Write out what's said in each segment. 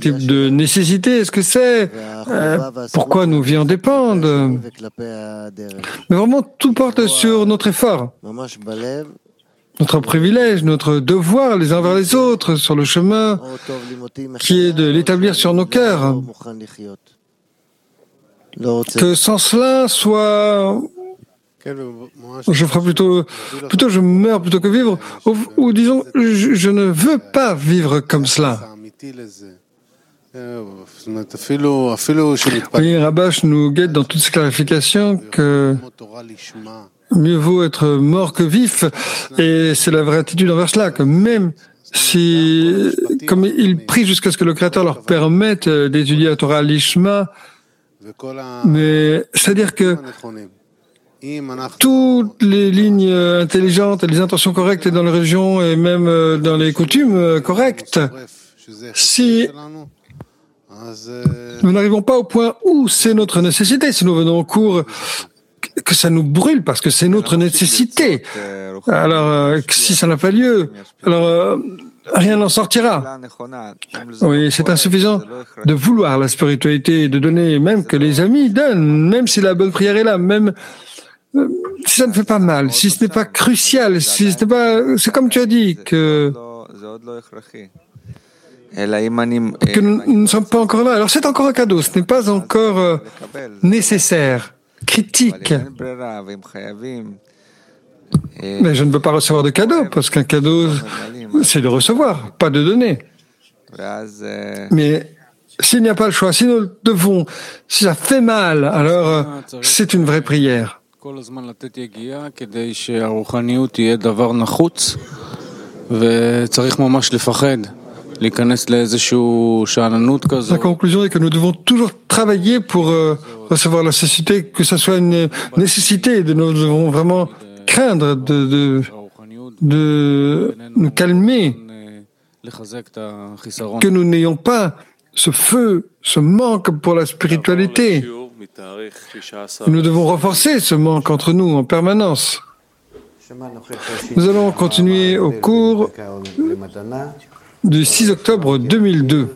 type de nécessité est-ce que c'est? Pourquoi nos vies en dépendent? Mais vraiment, tout porte sur notre effort, notre privilège, notre devoir les uns vers les autres, sur le chemin qui est de l'établir sur nos cœurs. Que sans cela soit... Je ferai plutôt je meurs plutôt que vivre, ou disons, je ne veux pas vivre comme cela. Oui, Rabash nous guette dans toutes ces clarifications que mieux vaut être mort que vif, et c'est la vraie attitude envers cela, que même si, comme ils prient jusqu'à ce que le Créateur leur permette d'étudier la Torah Lishma, mais c'est-à-dire que toutes les lignes intelligentes et les intentions correctes dans les religions et même dans les coutumes correctes, si nous n'arrivons pas au point où c'est notre nécessité, si nous venons au cours, que ça nous brûle parce que c'est notre nécessité, alors si ça n'a pas lieu, alors rien n'en sortira. Oui, c'est insuffisant de vouloir la spiritualité, de donner, même que les amis donnent, même si la bonne prière est là, même si ça ne fait pas mal, si ce n'est pas crucial, si ce n'est pas, c'est comme tu as dit, que nous ne sommes pas encore là. Alors c'est encore un cadeau, ce n'est pas encore nécessaire, critique. Mais je ne veux pas recevoir de cadeau, parce qu'un cadeau, c'est de recevoir, pas de donner. Mais s'il n'y a pas le choix, si nous devons, si ça fait mal, alors c'est une vraie prière. La conclusion est que nous devons toujours travailler pour recevoir la nécessité, que ce soit une nécessité, nous devons vraiment craindre de nous calmer, que nous n'ayons pas ce feu, ce manque pour la spiritualité. Nous devons renforcer ce manque entre nous en permanence. Nous allons continuer au cours du 6 octobre 2002.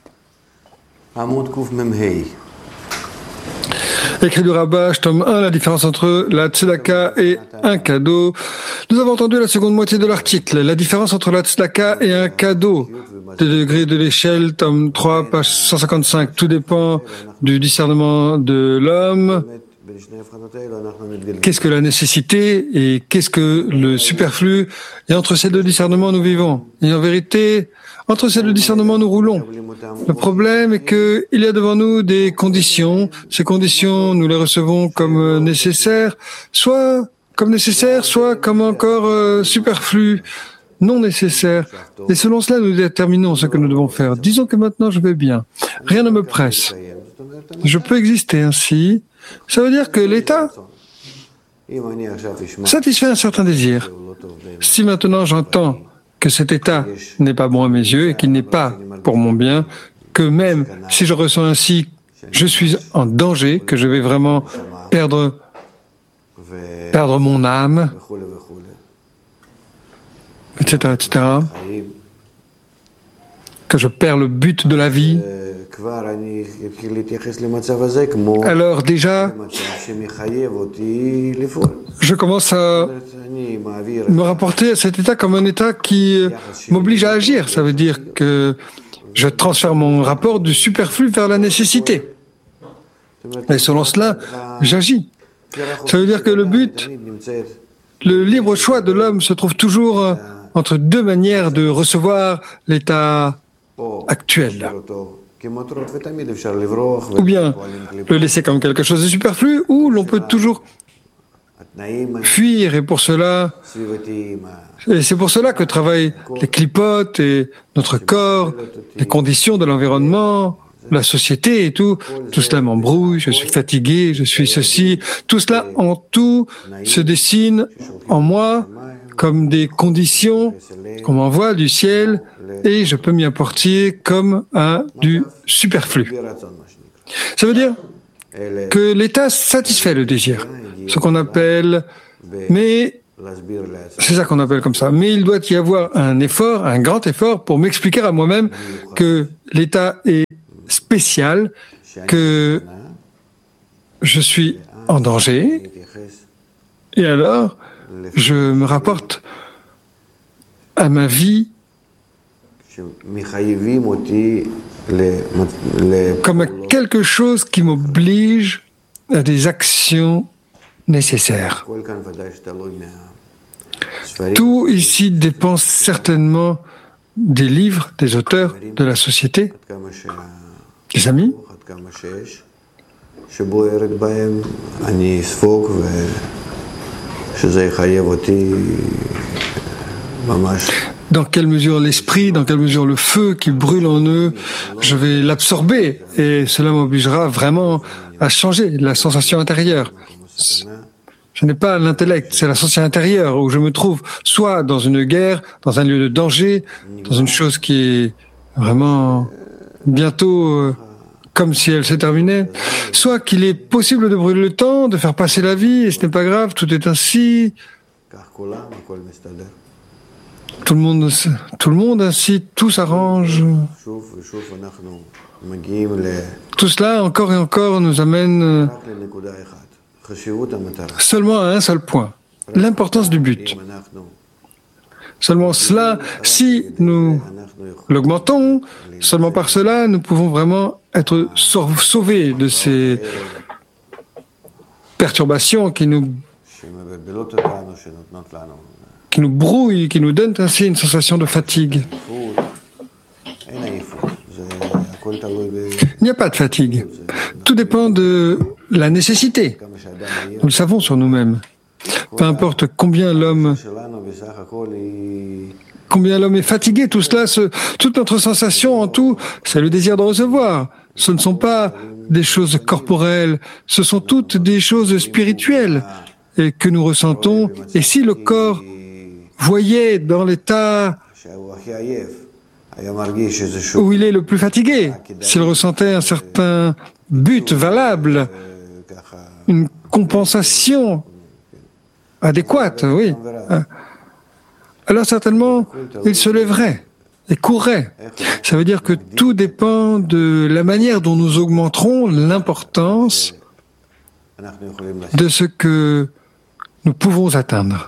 Écrit du Rabash, tome 1, la différence entre la tzedaka et un cadeau. Nous avons entendu la seconde moitié de l'article, la différence entre la tzedaka et un cadeau. Le degré de l'échelle, tome 3, page 155. Tout dépend du discernement de l'homme. Qu'est-ce que la nécessité et qu'est-ce que le superflu? Et entre ces deux discernements, nous vivons. Et en vérité, entre ces deux discernements, nous roulons. Le problème est qu'il y a devant nous des conditions. Ces conditions, nous les recevons comme nécessaires, soit comme encore superflues, non nécessaires. Et selon cela, nous déterminons ce que nous devons faire. Disons que maintenant, je vais bien. Rien ne me presse. Je peux exister ainsi. Ça veut dire que l'état satisfait un certain désir. Si maintenant j'entends que cet état n'est pas bon à mes yeux et qu'il n'est pas pour mon bien, que même si je ressens ainsi, je suis en danger, que je vais vraiment perdre mon âme, etc., que je perds le but de la vie, alors déjà, je commence à me rapporter à cet état comme un état qui m'oblige à agir. Ça veut dire que je transfère mon rapport du superflu vers la nécessité. Et selon cela, j'agis. Ça veut dire que le but, le libre choix de l'homme se trouve toujours entre deux manières de recevoir l'état actuel. Ou bien le laisser comme quelque chose de superflu, ou l'on peut toujours fuir, et c'est pour cela que travaillent les clipotes et notre corps, les conditions de l'environnement, la société et tout cela m'embrouille, je suis fatigué, je suis ceci, tout cela en tout se dessine en moi comme des conditions qu'on m'envoie du ciel, et je peux m'y apporter comme du superflu. Ça veut dire que l'état satisfait le désir, ce qu'on appelle, mais C'est ça qu'on appelle comme ça. Mais il doit y avoir un effort, un grand effort, pour m'expliquer à moi-même que l'état est spécial, que je suis en danger. Et alors, je me rapporte à ma vie comme à quelque chose qui m'oblige à des actions nécessaires. Tout ici dépend certainement des livres, des auteurs, de la société, des amis. Dans quelle mesure l'esprit, dans quelle mesure le feu qui brûle en eux, je vais l'absorber et cela m'obligera vraiment à changer la sensation intérieure. Je n'ai pas l'intellect, c'est la sensation intérieure où je me trouve soit dans une guerre, dans un lieu de danger, dans une chose qui est vraiment bientôt comme si elle s'est terminée, soit qu'il est possible de brûler le temps, de faire passer la vie et ce n'est pas grave, tout est ainsi. Tout le monde ainsi, tout s'arrange. Tout cela, encore et encore, nous amène seulement à un seul point, l'importance du but. Seulement cela, si nous l'augmentons, seulement par cela, nous pouvons vraiment être sauvés de ces perturbations qui nous brouillent, qui nous donnent ainsi une sensation de fatigue. Il n'y a pas de fatigue. Tout dépend de la nécessité. Nous le savons sur nous-mêmes. Peu importe combien l'homme est fatigué, tout cela, toute notre sensation en tout, c'est le désir de recevoir. Ce ne sont pas des choses corporelles, ce sont toutes des choses spirituelles et que nous ressentons. Et si le corps voyait dans l'état où il est le plus fatigué, s'il ressentait un certain but valable, une compensation adéquate, oui, alors certainement il se lèverait et courrait. Ça veut dire que tout dépend de la manière dont nous augmenterons l'importance de ce que nous pouvons atteindre.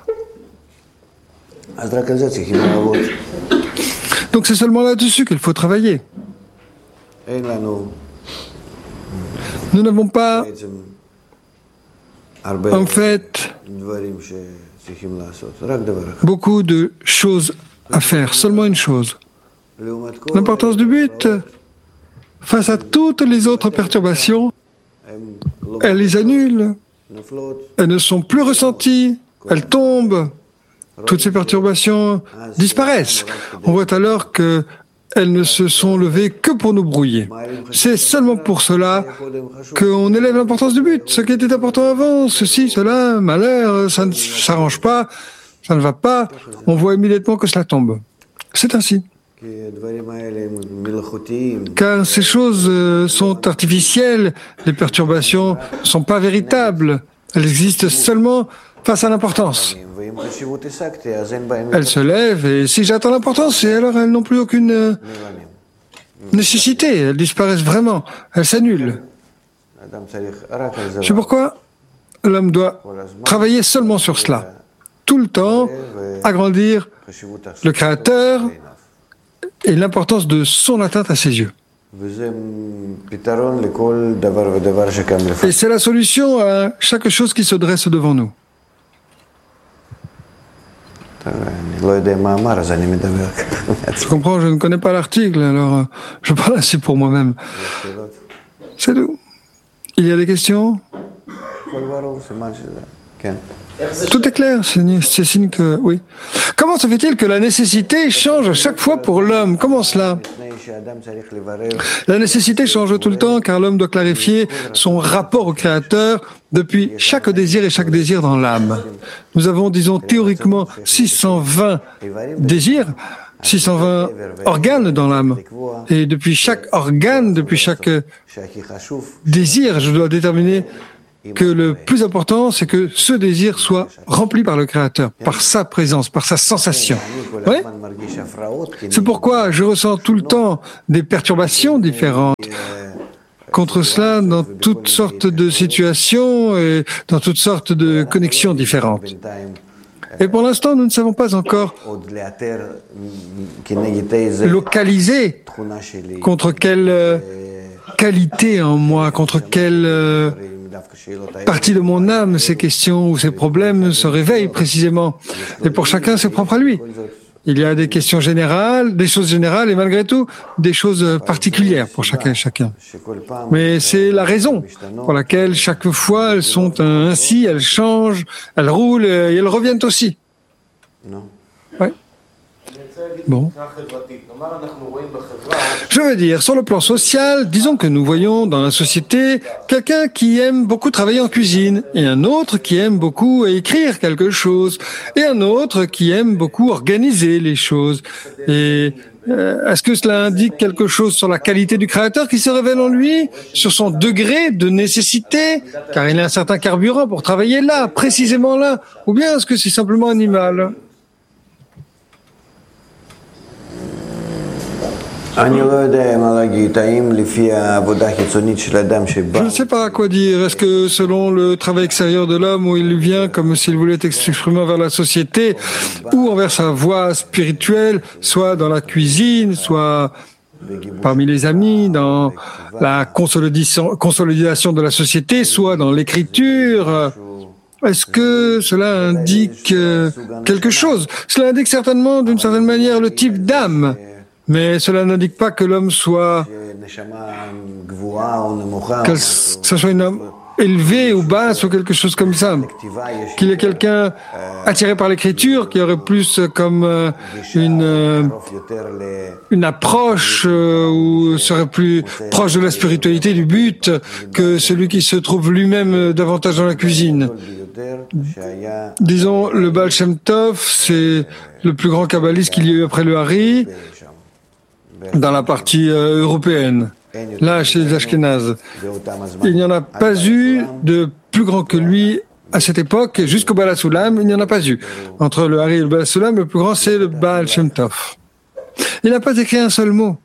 Donc c'est seulement là-dessus qu'il faut travailler. Nous n'avons pas, en fait, beaucoup de choses à faire, seulement une chose. L'importance du but, face à toutes les autres perturbations, elles les annulent, elles ne sont plus ressenties, elles tombent. Toutes ces perturbations disparaissent. On voit alors qu'elles ne se sont levées que pour nous brouiller. C'est seulement pour cela qu'on élève l'importance du but. Ce qui était important avant, ceci, cela, malheur, ça ne s'arrange pas, ça ne va pas, on voit immédiatement que cela tombe. C'est ainsi. Car ces choses sont artificielles, les perturbations ne sont pas véritables, elles existent seulement face à l'importance. Elles se lèvent et si j'attends l'importance, et alors elles n'ont plus aucune nécessité, elles disparaissent vraiment, elles s'annulent. C'est pourquoi l'homme doit travailler seulement sur cela, tout le temps, agrandir le Créateur et l'importance de son atteinte à ses yeux. Et c'est la solution à chaque chose qui se dresse devant nous. Je comprends, je ne connais pas l'article, alors je parle ainsi pour moi-même. C'est tout. Il y a des questions? Tout est clair, c'est signe que... Oui. Comment se fait-il que la nécessité change à chaque fois pour l'homme? Comment cela? La nécessité change tout le temps car l'homme doit clarifier son rapport au Créateur depuis chaque désir et chaque désir dans l'âme. Nous avons, disons, théoriquement 620 désirs, 620 organes dans l'âme. Et depuis chaque organe, depuis chaque désir, je dois déterminer que le plus important, c'est que ce désir soit rempli par le Créateur, par sa présence, par sa sensation. Oui. C'est pourquoi je ressens tout le temps des perturbations différentes. Contre cela, dans toutes sortes de situations et dans toutes sortes de connexions différentes. Et pour l'instant, nous ne savons pas encore localiser contre quelle qualité en moi, contre quelle partie de mon âme ces questions ou ces problèmes se réveillent précisément. Et pour chacun, c'est propre à lui. Il y a des questions générales, des choses générales et malgré tout, des choses particulières pour chacun et chacun. Mais c'est la raison pour laquelle chaque fois elles sont ainsi, elles changent, elles roulent et elles reviennent aussi. Ouais. Bon. Je veux dire, sur le plan social, disons que nous voyons dans la société quelqu'un qui aime beaucoup travailler en cuisine, et un autre qui aime beaucoup écrire quelque chose, et un autre qui aime beaucoup organiser les choses. Et est-ce que cela indique quelque chose sur la qualité du Créateur qui se révèle en lui, sur son degré de nécessité, car il a un certain carburant pour travailler là, précisément là, ou bien est-ce que c'est simplement animal ? Je ne sais pas quoi dire. Est-ce que selon le travail extérieur de l'homme, où il vient comme s'il voulait s'exprimer envers la société ou envers sa voie spirituelle, soit dans la cuisine, soit parmi les amis, dans la consolidation de la société, soit dans l'écriture, est-ce que cela indique quelque chose? Cela indique certainement, d'une certaine manière, le type d'âme. Mais cela n'indique pas que l'homme soit, que ce soit une âme élevée ou basse ou quelque chose comme ça. Qu'il est quelqu'un attiré par l'écriture, qui aurait plus comme une approche ou serait plus proche de la spiritualité, du but, que celui qui se trouve lui-même davantage dans la cuisine. Disons, le Baal Shem Tov, c'est le plus grand kabbaliste qu'il y a eu après le Hari, dans la partie européenne, là chez les Ashkénazes. Il n'y en a pas eu de plus grand que lui à cette époque, jusqu'au Baal HaSulam, il n'y en a pas eu. Entre le Hari et le Baal HaSulam, le plus grand c'est le Baal Shem Tov. Il n'a pas écrit un seul mot.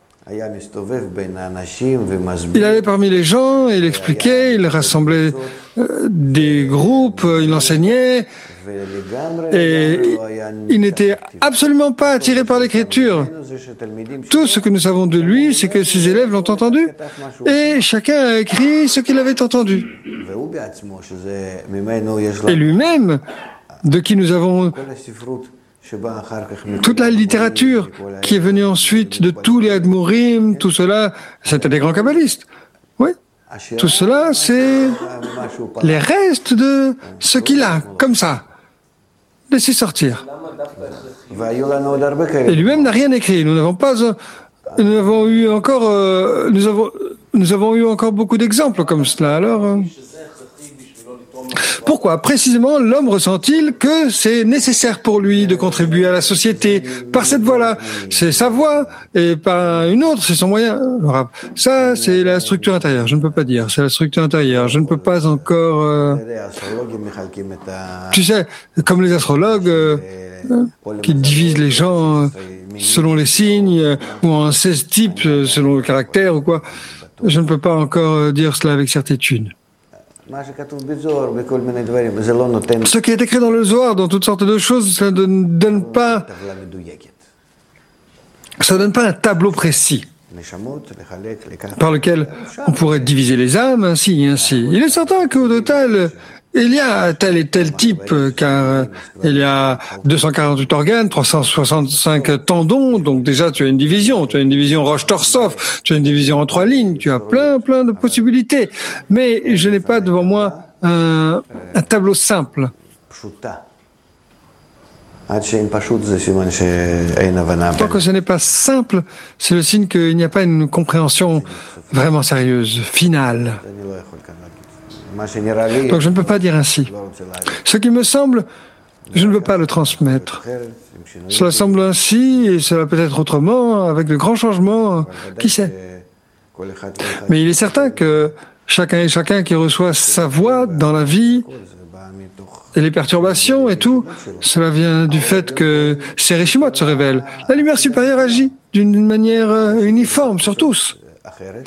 Il allait parmi les gens, il expliquait, il rassemblait des groupes, il enseignait, et il n'était absolument pas attiré par l'écriture. Tout ce que nous savons de lui, c'est que ses élèves l'ont entendu, et chacun a écrit ce qu'il avait entendu. Et lui-même, de qui nous avons toute la littérature qui est venue ensuite de tous les Admourim, tout cela, c'était des grands kabbalistes. Oui. Tout cela, c'est les restes de ce qu'il a, comme ça. Laissez sortir. Et lui-même n'a rien écrit. Nous avons eu encore beaucoup d'exemples comme cela. Alors, pourquoi précisément l'homme ressent-il que c'est nécessaire pour lui de contribuer à la société par cette voie-là? C'est sa voie et pas une autre, c'est son moyen. Ça, c'est la structure intérieure. Je ne peux pas dire. C'est la structure intérieure. Je ne peux pas encore... Tu sais, comme les astrologues qui divisent les gens selon les signes ou en 16 types selon le caractère ou quoi. Je ne peux pas encore dire cela avec certitude. Ce qui est écrit dans le Zohar, dans toutes sortes de choses, ça ne donne pas un tableau précis par lequel on pourrait diviser les âmes ainsi et ainsi. Il est certain qu'au total, il y a tel et tel type, car il y a 248 organes, 365 tendons, donc déjà tu as une division Rosh Torsov, tu as une division en 3 lignes, tu as plein de possibilités. Mais je n'ai pas devant moi un tableau simple. Tant que ce n'est pas simple, c'est le signe qu'il n'y a pas une compréhension vraiment sérieuse, finale. Donc je ne peux pas dire ainsi. Ce qui me semble, je ne veux pas le transmettre. Cela semble ainsi, et cela peut être autrement, avec de grands changements, qui sait. Mais il est certain que chacun et chacun qui reçoit sa voix dans la vie, et les perturbations et tout, cela vient du fait que ces Rishimot se révèlent. La lumière supérieure agit d'une manière uniforme sur tous.